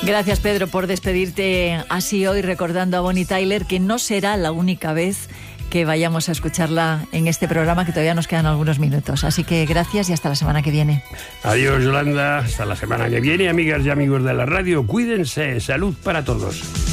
Gracias, Pedro, por despedirte así hoy, recordando a Bonnie Tyler, que no será la única vez que vayamos a escucharla en este programa, que todavía nos quedan algunos minutos. Así que gracias y hasta la semana que viene. Adiós, Yolanda. Hasta la semana que viene, amigas y amigos de la radio. Cuídense. Salud para todos.